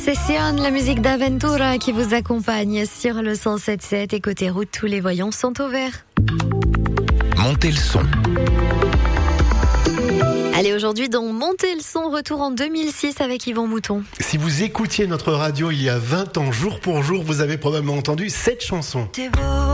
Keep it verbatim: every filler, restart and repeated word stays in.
C'est Sion, la musique d'Aventura qui vous accompagne sur le cent sept sept et côté route, tous les voyants sont au vert. Montez le son. Allez, aujourd'hui, dans Montez le son, retour en deux mille six avec Yvan Mouton. Si vous écoutiez notre radio il y a vingt ans, jour pour jour, vous avez probablement entendu cette chanson. T'es beau.